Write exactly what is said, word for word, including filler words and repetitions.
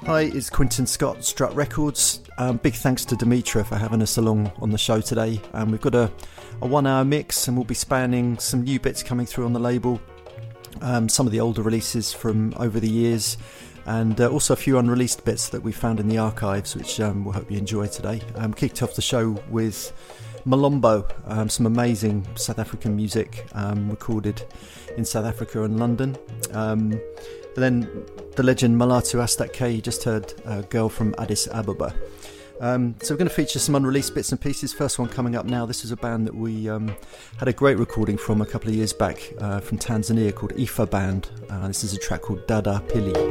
Hi, it's Quinton Scott, Strut Records. Um, big thanks to Dimitra for having us along on the show today. Um, we've got a, a one-hour mix, and we'll be spanning some new bits coming through on the label, um, some of the older releases from over the years, and uh, also a few unreleased bits that we found in the archives, which um, we'll hope you enjoy today. Um, kicked off the show with Malombo, um, some amazing South African music um, recorded in South Africa and London. Um, then the legend Malatu Astak K, you just heard a girl from Addis Ababa. Um, so we're going to feature some unreleased bits and pieces. First one coming up now. This is a band that we um, had a great recording from a couple of years back uh, from Tanzania called Ifa Band. Uh, this is a track called Dada Pili.